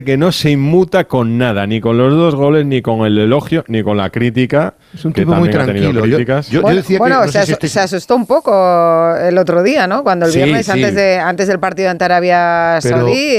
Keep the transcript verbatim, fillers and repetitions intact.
que no se inmuta con nada, ni con los dos goles, ni con el elogio, ni con la crítica. Es un que tipo muy también ha tenido tranquilo. críticas. Yo, yo, bueno, yo decía bueno, que no se, sé si asu- este- se asustó un poco el otro día, ¿no? Cuando el Sí, viernes, sí. antes, de, antes del partido ante Arabia Pero- Saudí,